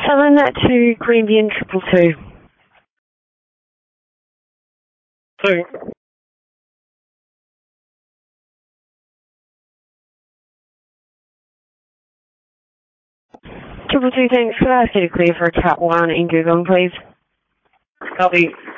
Selling that to Green Bean 222. Two. 222, thanks. Could I ask you to clear for Cat 1 in Google, please? Copy.